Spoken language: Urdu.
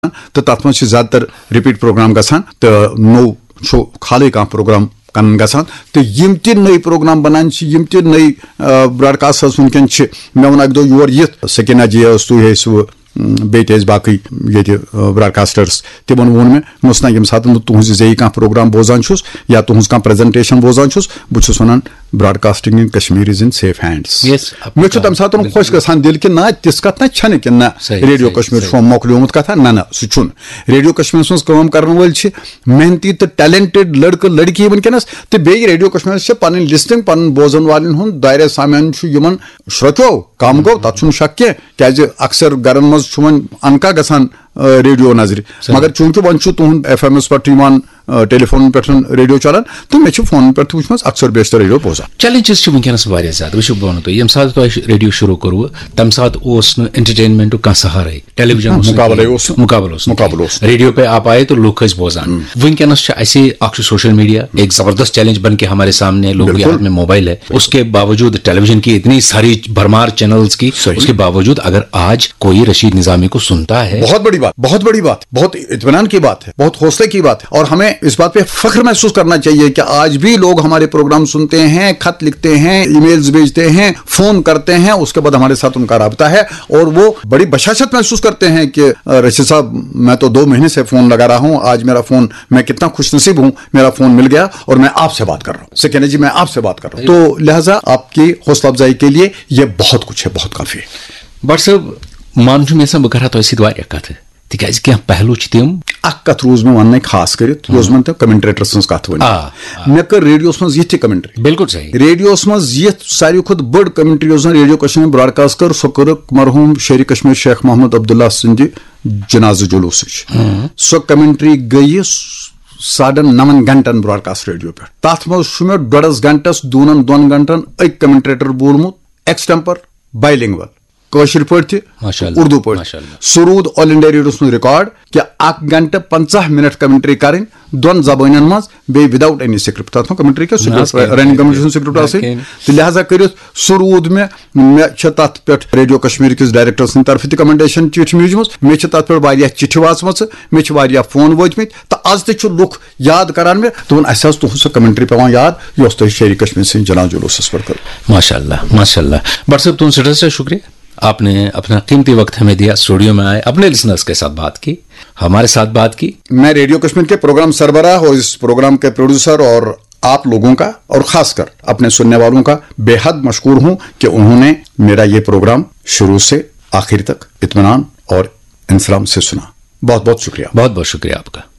تو تر مز زیادہ تر رپیٹ پروگرام گژھان تو نو خالے کھانا پروگرام کن گژھان تو یم تہ نئی پروگرام بنان یم تہ نئی براڈکاسٹ ونکن مے وون اکہ دۄہ یور یتھ سکینہ جی ٲس تُہۍ ٲسوٕ بیٚیہِ تہِ ٲسۍ باقٕے ییٚتہِ براڈکاسٹٲرٕس تِمن ووٚن مےٚ ٲس نا ییٚمہِ ساتہٕ بہٕ تُہنٛزِ زیٚیہِ کانٛہہ پروگرام بوزان چھُس یا تُہنٛز کانٛہہ پریزنٹیشن بوزان چھُس بہٕ چھُس ونان براڈکاسٹنگ ان کشمیر از ان سیف ہینڈس مےٚ چھُ تمہِ ساتہٕ خۄش گژھان دِل کہِ نہ تِژھ کتھ نہ چھنہٕ کہِ نہ ریڈیو کشمیر چھُ مۄکلیومُت کتھا نہ نہ سُہ چھُنہٕ ریڈیو کشمیرس منٛز کٲم کرن وٲلۍ چھِ محنتی تہٕ ٹیلنٹڈ لڑکہٕ لڑکی ونکیٚنس تہٕ بیٚیہِ ریڈیو کشمیرس چھِ پنٕنۍ لسٹنگ پنُن بوزن والٮ۪ن ہُنٛد دایرٕ سامان چھُ یِمن شرٛوکیو کم گوٚو تتھ چھُنہٕ شک کینٛہہ کیازِ اکثر گرن منٛز چھُ وۄنۍ انکا گژھان ریڈیو نظرِ مگر چوٗنٛکہِ وۄنۍ چھُ تُہُنٛد ایف ایم ایس پٮ۪ٹھ یِوان ٹیلی فونن پٮ۪ٹھ ریڈیو چلان تو مےٚ چھُ فونن پٮ۪ٹھ تہِ وٕچھمٕژ اکثر بیشتر ریڈیو بوزان چیلنجز چھِ وٕنکیٚنس واریاہ زیادٕ وٕچھو بہٕ وَنو تۄہہِ ییٚمہِ ساتہٕ تۄہہِ ریڈیو شروٗع کوٚروٕ تَمہِ ساتہٕ اوس نہٕ انٹرٹینمنٹُک کانٛہہ سہارے ٹیلی وِجن مُقابلہٕ اوس ریڈیو پہ آپ آئے تو لوگ ٲسۍ بوزان وٕنکیٚنس چھُ اَسہِ اکھ چھُ سوشل میڈیا ایک زبردست چیلنج بن کے ہمارے سامنے لوگوں کے ہاتھ میں موبائل ہے اس کے باوجود ٹیلی ویژن کی اتنی ساری بھرمار چینلز کی اس کے باوجود اگر آج کوئی رشید نظامی کو سنتا ہے بہت بڑی بات بہت اطمینان کی بات ہے بہت حوصلے کی بات ہے اور ہمیں اس بات پہ فخر محسوس کرنا چاہیے کہ آج بھی لوگ ہمارے پروگرام سنتے ہیں خط لکھتے ہیں ای میلز بھیجتے ہیں فون کرتے ہیں اس کے بعد ہمارے ساتھ ان کا رابطہ ہے اور وہ بڑی بشاشت محسوس کرتے ہیں کہ رشید صاحب میں تو 2 مہینے سے فون لگا رہا ہوں آج میرا فون میں کتنا خوش نصیب ہوں میرا فون مل گیا اور میں آپ سے بات کر رہا ہوں سکینہ جی میں آپ سے بات کر رہا ہوں تو لہٰذا آپ کی حوصلہ افزائی کے لیے یہ بہت کچھ ہے بہت کافی ہے بٹ صٲب مان چھُ مےٚ یژھان بہٕ کرٕ ہا تۄہہِ سۭتۍ واریاہ کتھٕ تِکیازِ کینٛہہ پہلوٗ چھِ تِم اکھ کتھ روٗز مےٚ وننٕے خاص کٔرِتھ یۄس مےٚ تۄہہِ کمنٹریٹر سٕنٛز کتھ ؤنۍ مےٚ کٔر ریڈیوس منٛز یِتھ تہِ کمنٹری بالکل صحیح ریڈیوس منٛز یِتھ ساروی کھۄتہٕ بٔڑ کمنٹری یۄس زن ریڈیو کشمیر براڈکاسٹ کٔر سۄ کٔرٕکھ مرحوٗم شیرِ کشمیر شیخ محمد عبداللہ سٕنٛدِ جنازٕ جلوٗسٕچ سۄ کمنٹری گٔیہِ 9.5 گھنٹن براڈکاسٹ ریڈیو پٮ۪ٹھ تتھ منٛز چھُ مےٚ 1.5 گھنٹس 2 گھنٹن أکۍ کمنٹریٹر بولمُت ایکسٹمپر بایلنگول کٲشِر پٲٹھۍ تہِ اردو پٲٹھۍ سُہ روٗد آل انڈیا ریڈیوس منٛز رِکاڈ کہِ 1 گھنٹہٕ 50 منٹ کمنٹری کرٕنۍ 2 زبانن منٛز بیٚیہِ وداوُٹ اینی سکرپٹ تتھ منٛز کمنٹری کیٛاہ سکرپٹ رننگ کمنٹری ہُنٛد سکرپٹ آسٕنۍ تہٕ لہٰذا کٔرِتھ سُہ روٗد مےٚ چھِ تتھ پٮ۪ٹھ ریڈیو کشمیر کِس ڈایریکٹر سٕنٛدِ طرفہٕ تہِ کمنڈیشن چِٹھۍ میٖجمٕژ مےٚ چھِ تتھ پٮ۪ٹھ واریاہ چِٹھِ واژمژٕ مےٚ چھِ واریاہ فون وٲتمٕتۍ تہٕ آز تہِ چھُ لُکھ یاد کران مےٚ دوٚپُن اَسہِ حظ تُہنٛز سۄ کمنٹری پیوان یاد یۄس تۄہہِ شیرِ کشمیر سٕنٛدِ جناز جلوٗسس پٮ۪ٹھ کٔر ماشاء اللہ بٹ صاحب تُہُنٛد سٮ۪ٹھاہ شُکریہ آپ نے اپنا قیمتی وقت ہمیں دیا اسٹوڈیو میں آئے اپنے لسنرز کے ساتھ بات کی ہمارے ساتھ بات کی میں ریڈیو کشمیر کے پروگرام سربراہ اور اس پروگرام کے پروڈیوسر اور آپ لوگوں کا اور خاص کر اپنے سننے والوں کا بے حد مشکور ہوں کہ انہوں نے میرا یہ پروگرام شروع سے آخر تک اطمینان اور انسلام سے سنا بہت بہت شکریہ بہت بہت شکریہ آپ کا